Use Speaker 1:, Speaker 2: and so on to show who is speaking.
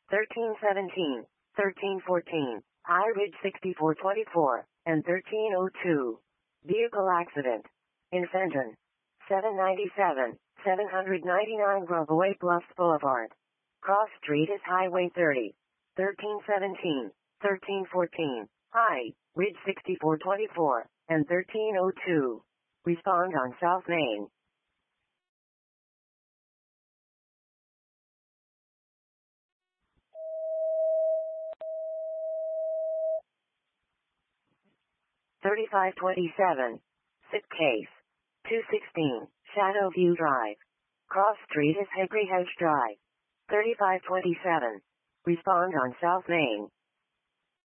Speaker 1: 1317, 1314, High Ridge 6424, and 1302. Vehicle accident. In Fenton. 797, 799 Groveway Bluffs Boulevard. Cross Street is Highway 30. 1317, 1314, High Ridge 6424, and 1302. Respond on South Main. $35.27. SIP case. 216, Shadow View Drive. Cross Street is Hickory Hedge Drive. $35.27. Respond on South Main.